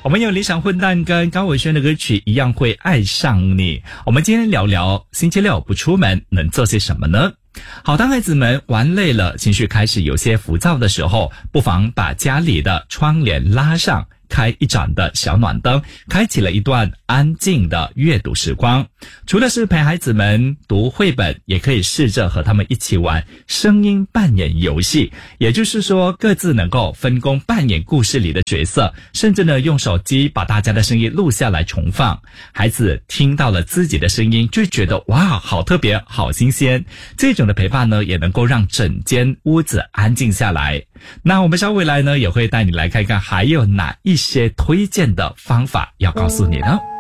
我们有理想混蛋跟高伟轩的歌曲一样会爱上你。我们今天聊聊星期六不出门能做些什么呢？好，当孩子们玩累了，情绪开始有些浮躁的时候，不妨把家里的窗帘拉上，开一盏的小暖灯，开启了一段安静的阅读时光。除了是陪孩子们读绘本，也可以试着和他们一起玩声音扮演游戏，也就是说各自能够分工扮演故事里的角色，甚至呢用手机把大家的声音录下来重放。孩子听到了自己的声音，就觉得哇，好特别，好新鲜。这种的陪伴呢，也能够让整间屋子安静下来。那我们稍未来呢，也会带你来看看还有哪一些推荐的方法要告诉你呢。